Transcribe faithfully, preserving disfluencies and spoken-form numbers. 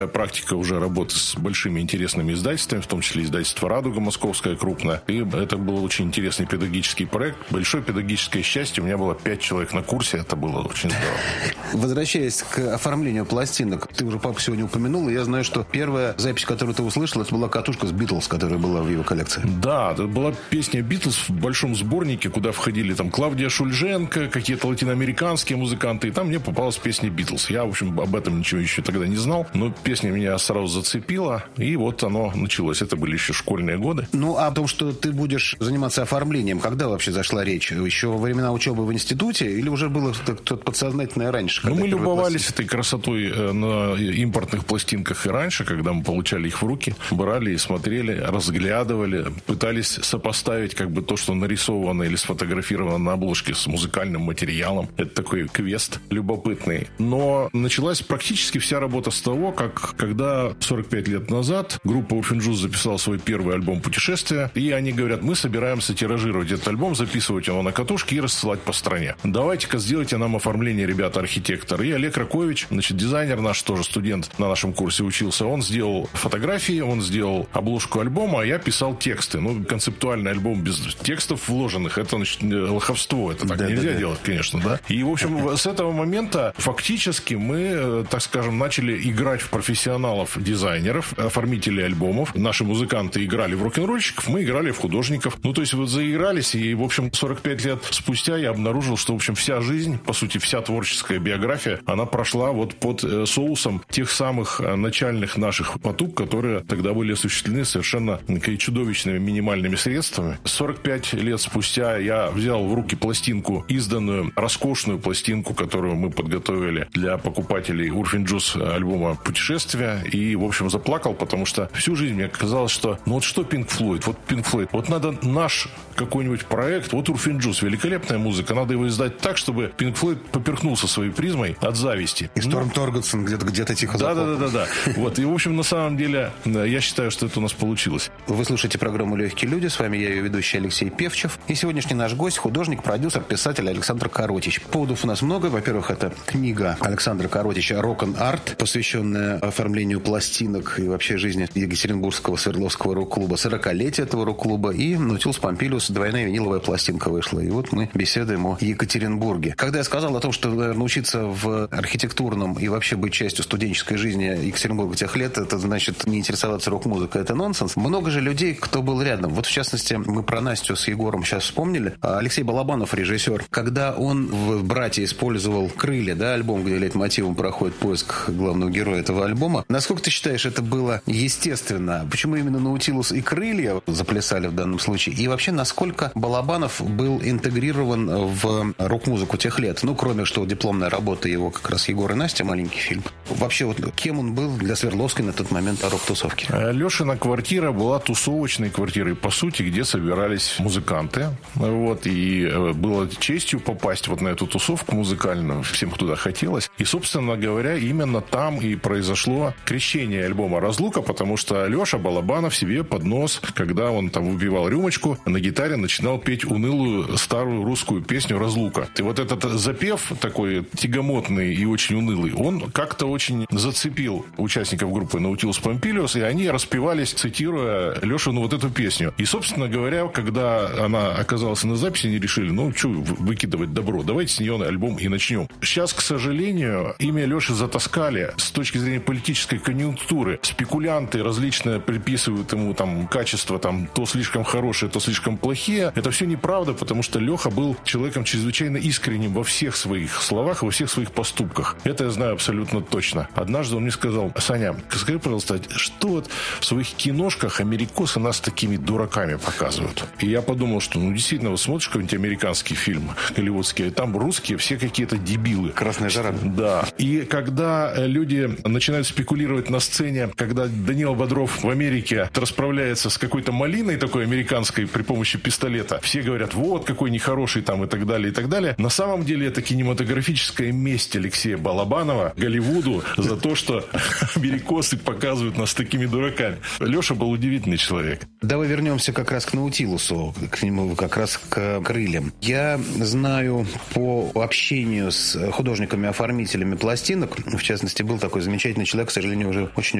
практика уже работы с большими интересными издательствами, в том числе издательство «Радуга» московское крупное. И это был очень интересный педагогический проект. Большое педагогическое счастье. У меня было пять человек на курсе. Это было очень здорово. Возвращаясь к оформлению пластинок, ты уже папу сегодня упомянул, и я знаю, что первая запись, которую ты услышал, это была катушка с «Битлз», которая была в его коллекции. Да, это была песня «Битлз» в большом сборнике, куда входили там Клавдия Шульженко, какие-то латиноамериканские музыканты, и там мне попалась песня «Битлз». Я, в общем, об этом ничего еще тогда не знал, но песня меня сразу зацепила, и вот оно началось. Это были еще школьные годы. Ну, а о том, что ты будешь заниматься оформлением, когда вообще зашла речь? Еще во времена учебы в институте или уже было что-то подсознательное раньше? Ну, мы любовались этой красотой на импортных пластинках и раньше, когда мы получали их в руки, брали и смотрели, разглядывали, пытались сопоставить как бы то, что нарисовано или сфотографировано на обложке с музыкальным материалом. Это такой квест любопытный. Но началась практически вся работа с того, как когда сорок пять лет назад группа Урфин Джюс записала свой первый альбом «Путешествия», и они говорят, мы собираемся тиражировать этот альбом, записывать его на катушке и рассылать по стране. Давайте-ка сделайте нам оформление, ребята, архитектор. И Олег Ракович, значит, дизайнер наш, тоже студент на нашем курсе учился, он сделал фотографии, он сделал обложку альбома, а я писал тексты. Ну, концептуальный альбом без текстов вложенных, это, значит, лоховство. Это так да, нельзя да, да. делать, конечно, да. И, в общем, с этого момента фактически мы, так скажем, начали играть в профессионалов дизайнеров, оформителей альбомов. Наши музыканты играли в рок-н-ролльщиков, мы играли в художников. Ну, то есть вот заигрались, и, в общем, сорок пять лет спустя я обнаружил, что, в общем, вся жизнь, по сути, вся творческая биография, она прошла вот под соусом тех самых начальных наших потуг, которые тогда были осуществлены совершенно чудовищными минимальными средствами. сорок пять лет спустя я взял в руки пластинку, изданную, роскошную пластинку, которую мы подготовили для покупателей Урфин Джюс альбома «Путешествия», и, в общем, заплакал, потому что всю жизнь мне казалось, что ну вот что Pink Floyd, вот Pink Floyd, вот надо наш какой-нибудь проект, вот Урфин Джюс, великолепная музыка, надо его издать так, чтобы Pink Floyd поперхнулся своей призмой от зависти. И Сторм ну, Торгетсон где-то, где-то тихо заплакал. Да-да-да. Вот, и, в общем, на самом деле, я считаю, что это у нас получилось. Вы слушаете программу «Легкие люди», с вами я, ее ведущий Алексей Певчев, и сегодняшний наш гость, художник, продюсер, писатель Александр Коротич. Поводов у нас много. Во-первых, это книга Александра Коротича «Рок-н-арт», посвященная оформлению пластинок и вообще жизни Екатеринбургского Свердловского рок-клуба, сорокалетие этого рок-клуба, и «Наутилус Помпилиус», двойная виниловая пластинка вышла. И вот мы беседуем о Екатеринбурге. Когда я сказал о том, что, наверное, учиться в архитектурном и вообще быть частью студенческой жизни Екатеринбурга тех лет, это значит не интересоваться рок-музыкой, это нонсенс. Много же людей, кто был рядом. Вот, в частности, мы про Настю с Егором сейчас вспомнили. Алексей Балабанов, режиссер, когда он в «Братья» использовал «Крылья», да, альбом, где лейтмотивом проходит поиск главного героя этого альбома, насколько ты считаешь, это было естественно? Почему именно «Наутилус» и «Крылья» заплясали в данном случае? И вообще, насколько Балабанов был интегрирован в рок-музыку тех лет? Ну, кроме что дипломная работа его как раз «Егор и Настя», маленький фильм. Вообще, вот кем он был для Свердловской на тот момент рок-тусовки? Лешина квартира была тусовочной квартирой, по сути, где собирались музыканты. Вот, и было честью попасть вот на эту тусовку музыкальную. Всем туда хотелось. И, собственно говоря, именно там и произошло крещение альбома «Разлука», потому что Леша Балабанов себе под нос, когда он там выпивал рюмочку, на гитаре начинал петь унылую старую русскую песню «Разлука». И вот этот запев такой тягомотный и очень унылый, он как-то очень зацепил участников группы «Наутилус Помпилиус», и они распевались, цитируя Лешину вот эту песню. И, собственно говоря, когда она оказалась на записи, они решили, ну, что выкидывать добро, давайте с нее альбом и начнем. Сейчас, к сожалению, имя Леши затаскали с точки зрения политической конъюнктуры. Спекулянты различные приписывают ему там качества, там, то слишком хорошие, то слишком плохие. Это все неправда, потому что Леха был человеком чрезвычайно искренним во всех своих словах, во всех своих поступках. Это я знаю абсолютно точно. Однажды он мне сказал: Саня, скажи, пожалуйста, что вот в своих киношках америкосы нас такими дураками показывают? И я подумал, что, ну, действительно, вот смотришь какой-нибудь американский фильм голливудский, там русские все какие-то дебилы. Красная жара. Да. И когда люди начинают спекулировать на сцене, когда Данила Бодров в Америке расправляется с какой-то малиной такой американской при помощи пистолета, все говорят, вот какой нехороший там и так далее, и так далее. На самом деле это кинематографическая месть Алексея Балабанова Голливуду за то, что америкосы показывают нас такими дураками. Леша был удивительный человек. Давай вернемся как раз к Наутилусу, к нему как раз к крыльям. Я знаю по общению с художниками-оформителями пластинок, в частности, был такой замечательный человек, к сожалению, уже очень